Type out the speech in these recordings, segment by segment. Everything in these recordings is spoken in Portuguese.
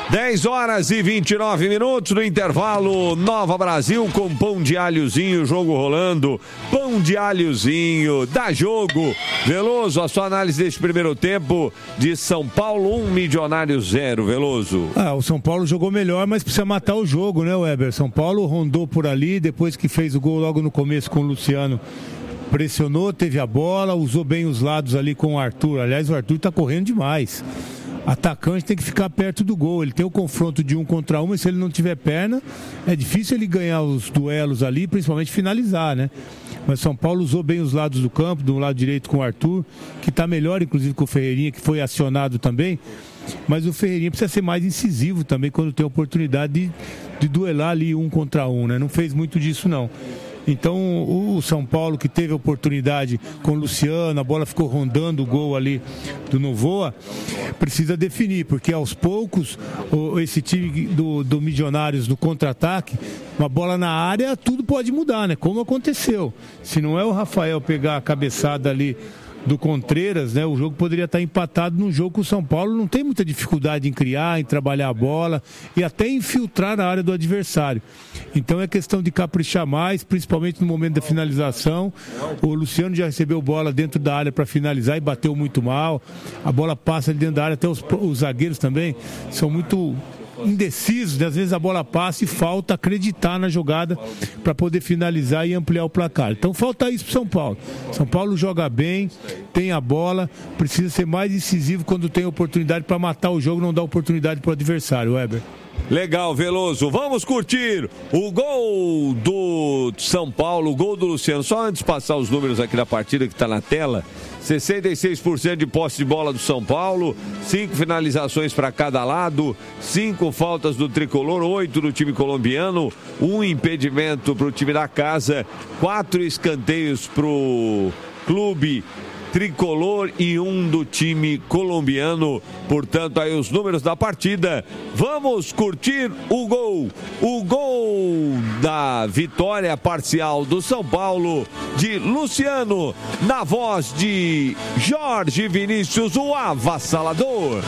10h29 no intervalo. Nova Brasil com pão de alhozinho, jogo rolando. Pão de alhozinho, dá jogo. Veloso, a sua análise deste primeiro tempo de São Paulo 1, Milionário 0, Veloso. O São Paulo jogou melhor, mas precisa matar o jogo, né, Weber? São Paulo rondou por ali, depois que fez o gol logo no começo com o Luciano. Pressionou, teve a bola, usou bem os lados ali com o Arthur. Aliás, o Arthur tá correndo demais. Atacante tem que ficar perto do gol. Ele tem o confronto de 1 contra 1, mas se ele não tiver perna, é difícil ele ganhar os duelos ali, principalmente finalizar, né? Mas São Paulo usou bem os lados do campo, do lado direito com o Arthur, que está melhor, inclusive, com o Ferreirinha, que foi acionado também. Mas o Ferreirinha precisa ser mais incisivo também quando tem a oportunidade de duelar ali 1 contra 1, né? Não fez muito disso, não. Então o São Paulo, que teve a oportunidade com o Luciano, a bola ficou rondando o gol ali do Novoa, precisa definir, porque aos poucos esse time do Milionários do contra-ataque, uma bola na área, tudo pode mudar, né? Como aconteceu. Se não é o Rafael pegar a cabeçada ali do Contreras, né? O jogo poderia estar empatado num jogo que o São Paulo não tem muita dificuldade em criar, em trabalhar a bola e até infiltrar na área do adversário. Então é questão de caprichar mais, principalmente no momento da finalização. O Luciano já recebeu bola dentro da área para finalizar e bateu muito mal. A bola passa ali dentro da área, até os zagueiros também são muito indecisos, né? Às vezes a bola passa e falta acreditar na jogada para poder finalizar e ampliar o placar. Então falta isso para São Paulo. São Paulo joga bem, tem a bola, precisa ser mais incisivo quando tem oportunidade para matar o jogo, não dar oportunidade para o adversário, Weber. Legal, Veloso. Vamos curtir o gol do São Paulo, o gol do Luciano. Só antes de passar os números aqui da partida que está na tela. 66% de posse de bola do São Paulo, 5 finalizações para cada lado, 5 faltas do tricolor, 8 do time colombiano, 1 impedimento para o time da casa, 4 escanteios para o clube tricolor e 1 do time colombiano. Portanto, aí os números da partida. Vamos curtir o gol da vitória parcial do São Paulo, de Luciano, na voz de Jorge Vinícius, o avassalador.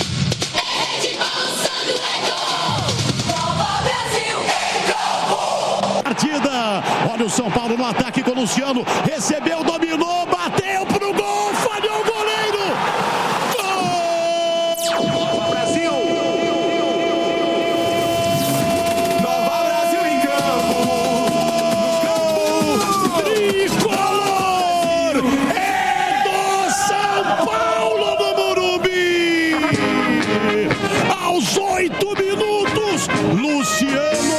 Partida, olha o São Paulo no ataque com o Luciano, recebeu, dominou, bateu pro gol, falhou o goleiro, gol! Nova Brasil! Nova Brasil em campo! Tricolor! É do São Paulo no Morumbi! Aos 8 minutos, Luciano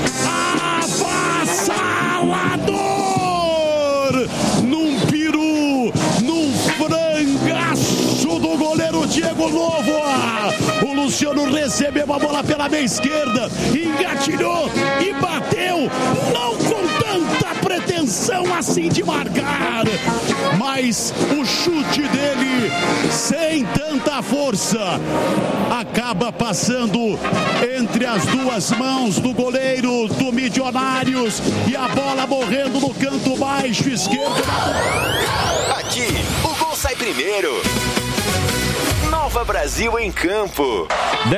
num peru, num frangaço do goleiro Diego Novoa. O Luciano recebeu a bola pela meia esquerda, engatilhou e bateu, não com tanta pretensão assim de marcar, mas o chute dele sem tanta força acaba passando entre as duas mãos do goleiro do Milionários e a bola morrendo no canto baixo esquerdo. Aqui, o gol sai primeiro. Nova Brasil em campo.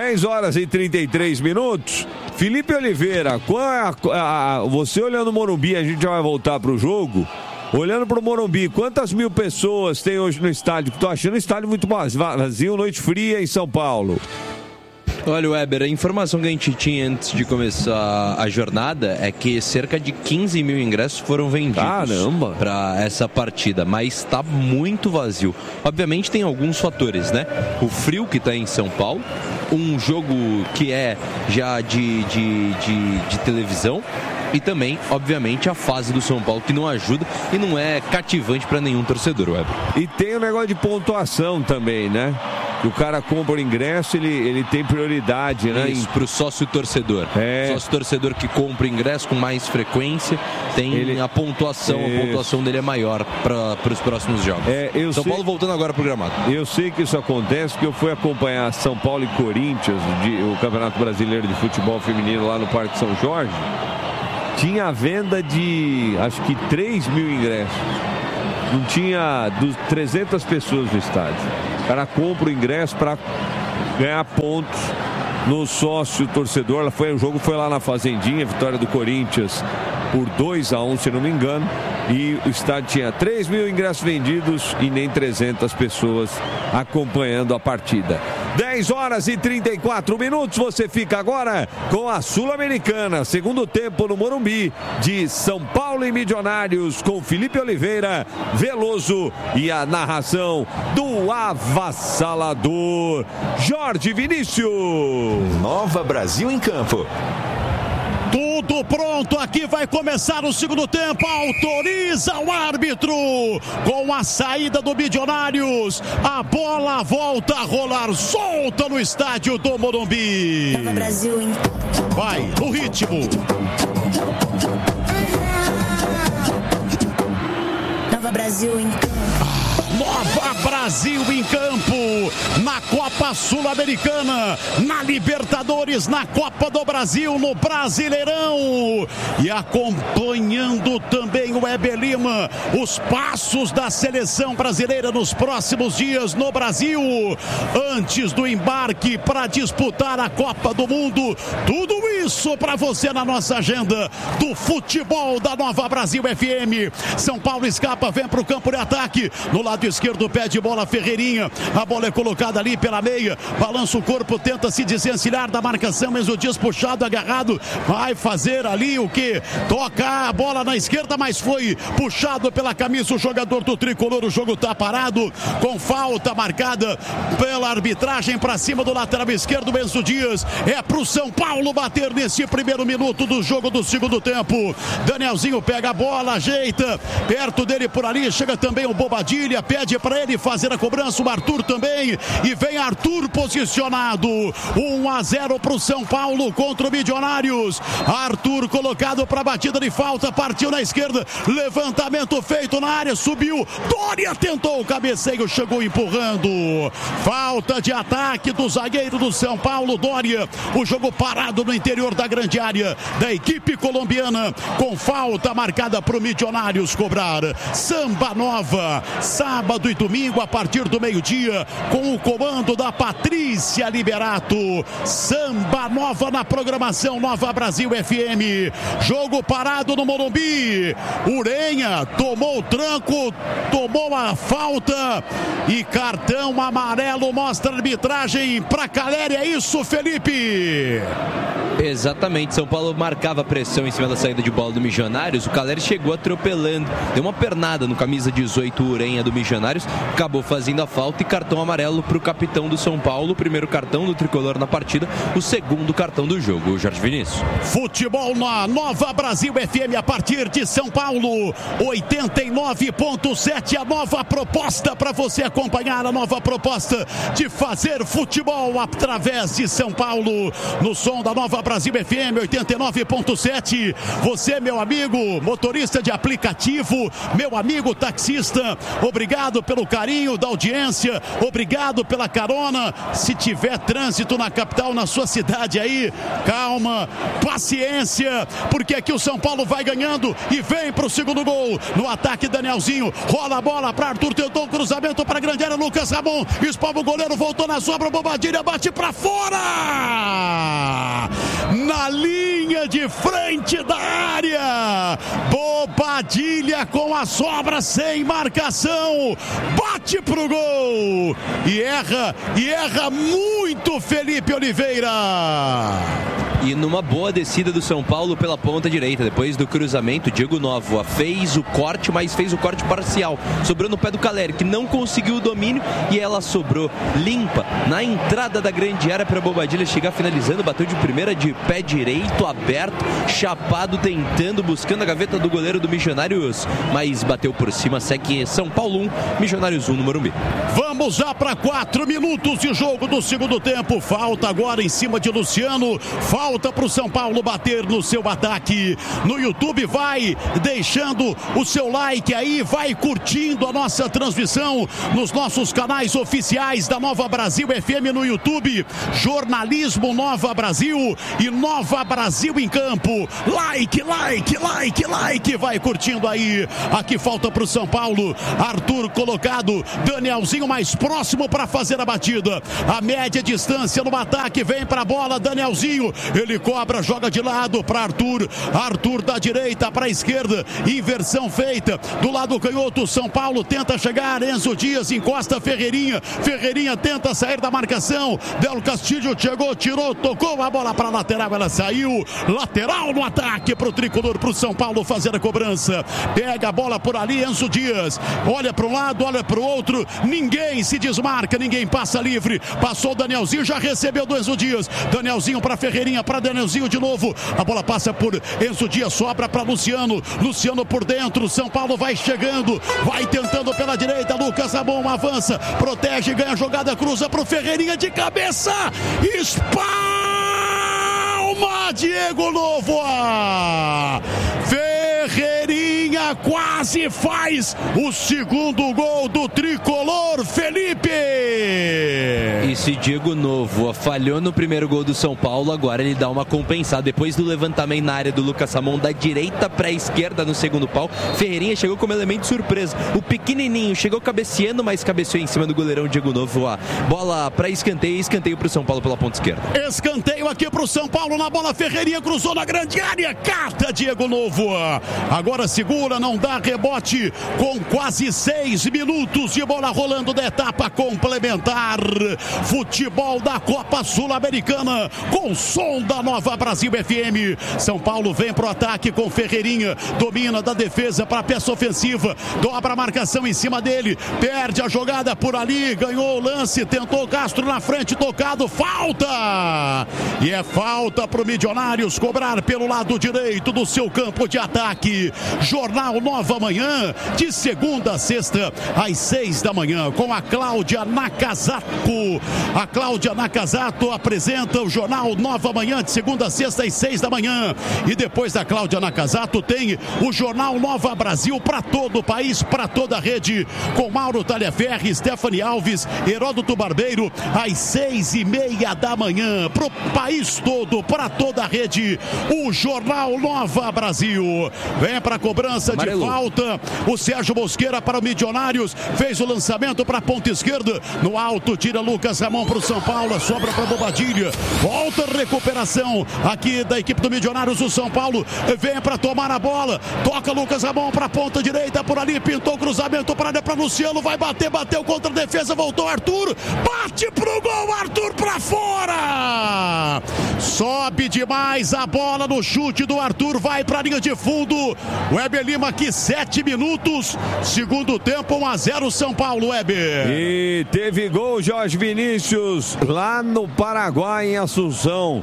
10h33. Felipe Oliveira, qual é você olhando o Morumbi, a gente já vai voltar para o jogo. Olhando para o Morumbi, quantas mil pessoas tem hoje no estádio? Estou achando o estádio muito vazio, noite fria em São Paulo. Olha, Weber, a informação que a gente tinha antes de começar a jornada é que cerca de 15 mil ingressos foram vendidos para essa partida, mas está muito vazio. Obviamente tem alguns fatores, né? O frio que está em São Paulo, um jogo que é já de televisão, e também, obviamente, a fase do São Paulo que não ajuda e não é cativante para nenhum torcedor, Weber. E tem o negócio de pontuação também, né? O cara compra o ingresso, ele tem prioridade, né? Isso, para o sócio-torcedor. Sócio-torcedor que compra o ingresso com mais frequência, tem a pontuação. A pontuação dele é maior para os próximos jogos. São Paulo voltando agora pro gramado. Eu sei que isso acontece, porque eu fui acompanhar São Paulo e Corinthians, o Campeonato Brasileiro de Futebol Feminino lá no Parque São Jorge. Tinha a venda de, acho que 3 mil ingressos. Não tinha 300 pessoas no estádio. O cara compra o ingresso para ganhar pontos no sócio torcedor. O jogo foi lá na Fazendinha, vitória do Corinthians por 2-1, se não me engano. E o estádio tinha 3 mil ingressos vendidos e nem 300 pessoas acompanhando a partida. 10 horas e 34 minutos, você fica agora com a Sul-Americana, segundo tempo no Morumbi, de São Paulo e Milionários, com Felipe Oliveira, Veloso e a narração do avassalador Jorge Vinícius. Nova Brasil em campo. Tudo pronto, aqui vai começar o segundo tempo, autoriza o árbitro, com a saída do Milionários, a bola volta a rolar solta no estádio do Morumbi. Nova Brasil em... Vai, no ritmo. Nova Brasil em campo. Nova Brasil em campo, na Copa Sul-Americana, na Libertadores, na Copa do Brasil, no Brasileirão. E acompanhando também o Heber Lima, os passos da seleção brasileira nos próximos dias no Brasil, antes do embarque para disputar a Copa do Mundo. Tudo isso para você na nossa agenda do futebol da Nova Brasil FM. São Paulo escapa, vem para o campo de ataque, no lado esquerdo, pé de bola Ferreirinha, a bola é colocada ali pela meia, balança o corpo, tenta se desencilhar da marcação, mas o Dias puxado, agarrado, vai fazer ali o que? Toca a bola na esquerda, mas foi puxado pela camisa o jogador do Tricolor. O jogo tá parado, com falta marcada pela arbitragem para cima do lateral esquerdo, Enzo Dias. É pro São Paulo bater nesse primeiro minuto do jogo do segundo tempo. Danielzinho pega a bola, ajeita, perto dele por ali, chega também o Bobadilha, pede para ele fazer a cobrança, o Arthur também, e vem Arthur posicionado. 1-0 para o São Paulo contra o Milionários. Arthur colocado para a batida de falta, partiu na esquerda, levantamento feito na área, subiu, Dória tentou o cabeceio, chegou empurrando. Falta de ataque do zagueiro do São Paulo, Dória. O jogo parado no interior da grande área da equipe colombiana, com falta marcada para o Milionários cobrar. Samba Nova, sábado e domingo a partir do meio-dia, com o comando da Patrícia Liberato. Samba Nova na programação Nova Brasil FM. Jogo parado no Morumbi. Urenha tomou o tranco, tomou a falta e cartão amarelo mostra a arbitragem para Caleri. É isso, Felipe? Exatamente, São Paulo marcava pressão em cima da saída de bola do Milionários. O Caleri chegou atropelando, deu uma pernada no camisa 18 Urenha do Milionários, acabou fazendo a falta e cartão amarelo para o capitão do São Paulo. O primeiro cartão do Tricolor na partida, o segundo cartão do jogo, o Jorge Vinícius. Futebol na Nova Brasil FM a partir de São Paulo, 89.7, a nova proposta para você acompanhar, a nova proposta de fazer futebol através de São Paulo, no som da Nova Brasil FM 89.7. Você, meu amigo motorista de aplicativo, meu amigo taxista, obrigado pelo carinho da audiência, obrigado pela carona. Se tiver trânsito na capital, na sua cidade aí, calma, paciência, porque aqui o São Paulo vai ganhando e vem pro segundo gol. No ataque, Danielzinho rola a bola para Arthur, tentou o cruzamento para a grande área, Lucas Ramon espalma o goleiro, voltou na sobra, Bobadilha bate para fora, na linha de frente da área. Bobadilha com a sobra, sem marcação, bate pro gol e erra muito Felipe Oliveira. E numa boa descida do São Paulo pela ponta direita, depois do cruzamento, Diego Novoa fez o corte, mas fez o corte parcial, sobrou no pé do Caleri, que não conseguiu o domínio, e ela sobrou limpa na entrada da grande área para Bobadilha chegar finalizando, bateu de primeira de pé direito, aberto, chapado, tentando, buscando a gaveta do goleiro do Milionários, mas bateu por cima. Segue São Paulo 1, Milionários 1 no Morumbi. Vamos já para 4 minutos de jogo do segundo tempo. Falta agora em cima de Luciano, falta falta para o São Paulo bater no seu ataque. No YouTube, vai deixando o seu like aí, vai curtindo a nossa transmissão nos nossos canais oficiais da Nova Brasil FM no YouTube, Jornalismo Nova Brasil e Nova Brasil em Campo. Like, vai curtindo aí. Aqui falta para o São Paulo. Arthur colocado, Danielzinho mais próximo para fazer a batida. A média distância no ataque, vem para a bola, Danielzinho, ele cobra, joga de lado para Arthur. Arthur da direita para a esquerda, inversão feita do lado canhoto. São Paulo tenta chegar, Enzo Dias encosta Ferreirinha, Ferreirinha tenta sair da marcação, Del Castillo chegou, tirou, tocou a bola para a lateral, ela saiu, lateral no ataque para o tricolor, para o São Paulo fazer a cobrança. Pega a bola por ali, Enzo Dias, olha para um lado, olha para o outro, ninguém se desmarca, ninguém passa livre, passou o Danielzinho, já recebeu do Enzo Dias, Danielzinho para Ferreirinha, para Danielzinho de novo, a bola passa por Enzo Dias, sobra para Luciano, Luciano por dentro, São Paulo vai chegando, vai tentando pela direita, Lucas Ramon avança, protege, ganha a jogada, cruza para o Ferreirinha de cabeça, espalma Diego Novo, Ferreirinha quase faz o segundo gol do tricolor, Felipe. E se Diego Novo falhou no primeiro gol do São Paulo, agora ele dá uma compensada. Depois do levantamento na área do Lucas Ramon, da direita para a esquerda no segundo pau, Ferreirinha chegou como elemento surpresa. O pequenininho chegou cabeceando, mas cabeceou em cima do goleirão Diego Novo. A bola para escanteio, escanteio para o São Paulo pela ponta esquerda. Escanteio aqui para o São Paulo, na bola Ferreirinha cruzou na grande área, cata Diego Novo. Agora segura, não dá rebote, com quase 6 minutos de bola rolando da etapa complementar. Futebol da Copa Sul-Americana, com som da Nova Brasil FM. São Paulo vem pro ataque com Ferreirinha, domina da defesa para a peça ofensiva, dobra a marcação em cima dele, perde a jogada por ali, ganhou o lance, tentou Castro na frente, tocado, falta! E é falta pro Milionários cobrar pelo lado direito do seu campo de ataque. Jornal Nova Manhã, de segunda a sexta, às 6 da manhã, com a Cláudia Nakazato. A Cláudia Nakazato apresenta o Jornal Nova Manhã, de segunda a sexta, às 6 da manhã. E depois da Cláudia Nakazato, tem o Jornal Nova Brasil para todo o país, para toda a rede, com Mauro Talhaferri, Stephanie Alves, Heródoto Barbeiro, às 6:30 da manhã, para o país todo, para toda a rede, o Jornal Nova Brasil. Vem para a cobrança de falta, o Sérgio Mosqueira para o Milionários, fez o lançamento para a ponta esquerda, no alto, tira Lucas Ramon para o São Paulo, sobra para Bobadilha, volta a recuperação aqui da equipe do Milionários. O São Paulo vem para tomar a bola, toca Lucas Ramon para a ponta direita, por ali pintou o cruzamento para Luciano, vai bater, bateu contra a defesa, voltou Arthur, bate pro gol, Arthur para fora, sobe demais a bola no chute do Arthur, vai para a linha de fundo. Weber Lima aqui, 7 minutos, segundo tempo, 1-0 São Paulo, Weber. E teve gol, Jorge Vinícius, lá no Paraguai, em Assunção,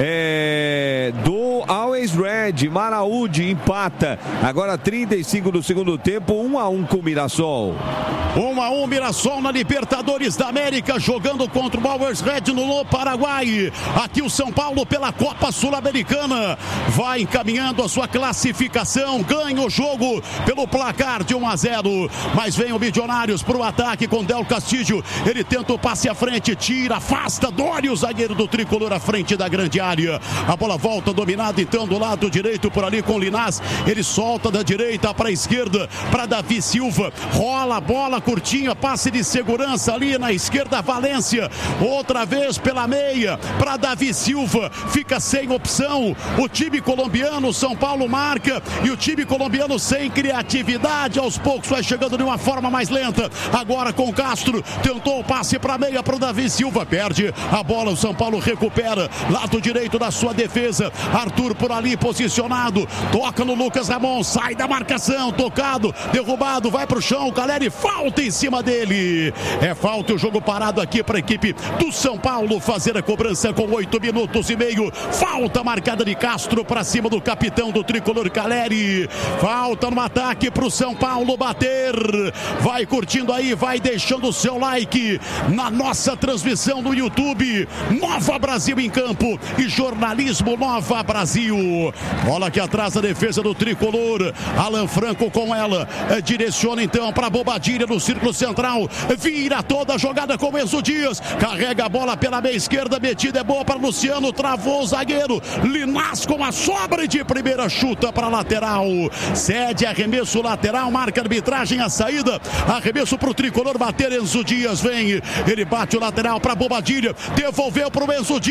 do Always Red. Maraúde empata, agora 35 do segundo tempo, 1-1 com o Mirassol. 1-1 Mirassol na Libertadores da América, jogando contra o Always Red no Paraguai. Aqui o São Paulo pela Copa Sul-Americana vai encaminhando a sua classificação, ganha o jogo pelo placar de 1-0, mas vem o Milionários para o ataque com Del Castillo, ele tenta o passe à frente, tira, afasta, Dório, o zagueiro do tricolor à frente da grande área, a bola volta dominada então do lado direito por ali com Linás, ele solta da direita para a esquerda, para Davi Silva, rola a bola curtinha, passe de segurança ali na esquerda, Valência, outra vez pela meia, para Davi Silva, fica sem opção, o time colombiano, São Paulo marca, e o time colombiano sem criatividade, aos poucos vai chegando de uma forma mais lenta, agora com Castro, tentou o passe para a meia para o Davi Silva, perde a bola, o São Paulo recupera, lado direito da sua defesa, Arthur por ali posicionado, toca no Lucas Ramon, sai da marcação, tocado, derrubado, vai para o chão, o Caleri, falta em cima dele, é falta, o jogo parado aqui para a equipe do São Paulo fazer a cobrança com 8 minutos minutos e meio. Falta marcada de Castro para cima do capitão do tricolor, Caleri. Falta no ataque para o São Paulo bater. Vai curtindo aí, vai deixando o seu like na nossa transmissão no YouTube. Nova Brasil em campo e jornalismo Nova Brasil. Bola aqui atrás da defesa do tricolor. Alan Franco com ela. Direciona então para Bobadilha no círculo central. Vira toda a jogada com Enzo Dias. Carrega a bola pela meia esquerda. Metida é boa para Luciano. Travou o zagueiro. Linás com a sobra de primeira, chuta para lateral. Cede arremesso lateral. Marca a arbitragem a saída. Arremesso para o tricolor bater. Enzo Dias vem. Ele bate o lateral para Bobadilha. Devolveu para o Enzo Dias.